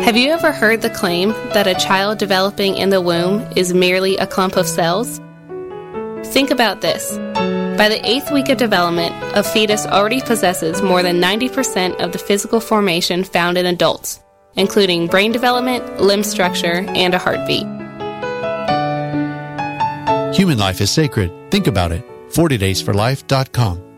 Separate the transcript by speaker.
Speaker 1: Have you ever heard the claim that a child developing in the womb is merely a clump of cells? Think about this. By the 8th week of development, a fetus already possesses more than 90% of the physical formation found in adults, including brain development, limb structure, and a heartbeat.
Speaker 2: Human life is sacred. Think about it. 40daysforlife.com.